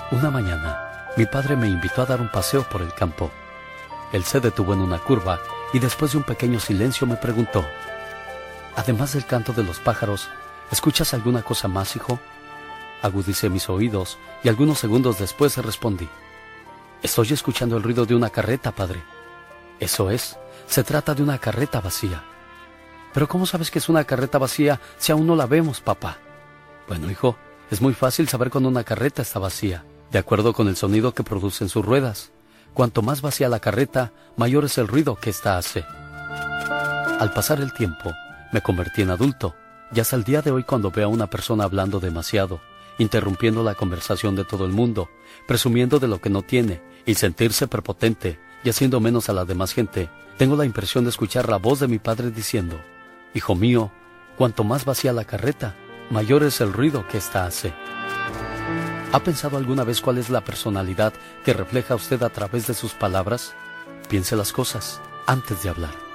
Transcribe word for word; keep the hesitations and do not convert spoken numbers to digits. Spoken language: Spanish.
Una mañana, mi padre me invitó a dar un paseo por el campo. Él se detuvo en una curva y después de un pequeño silencio me preguntó: además del canto de los pájaros, ¿escuchas alguna cosa más, hijo? Agudicé mis oídos y algunos segundos después respondí: estoy escuchando el ruido de una carreta, padre. Eso es, se trata de una carreta vacía. ¿Pero cómo sabes que es una carreta vacía si aún no la vemos, papá? Bueno, hijo, es muy fácil saber cuando una carreta está vacía, de acuerdo con el sonido que producen sus ruedas. Cuanto más vacía la carreta, mayor es el ruido que ésta hace. Al pasar el tiempo, me convertí en adulto, y hasta el día de hoy cuando veo a una persona hablando demasiado, interrumpiendo la conversación de todo el mundo, presumiendo de lo que no tiene, y sentirse prepotente, y haciendo menos a la demás gente, tengo la impresión de escuchar la voz de mi padre diciendo: hijo mío, cuanto más vacía la carreta, mayor es el ruido que ésta hace. ¿Ha pensado alguna vez cuál es la personalidad que refleja usted a través de sus palabras? Piense las cosas antes de hablar.